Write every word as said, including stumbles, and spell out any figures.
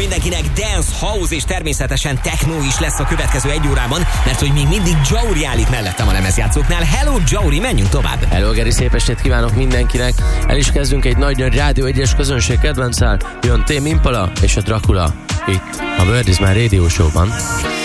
mindenkinek, dance, house és természetesen techno is lesz a következő egy órában, mert hogy még mindig Jauri áll itt mellettem a lemezjátszóknál. Hello Jauri, menjünk tovább! Hello Geri, szép estét kívánok mindenkinek! El is kezdünk egy nagy-nagy Rádió egyes közönség kedvencel, jön Tame Impala és a Dracula itt a World is My Radio Show-ban.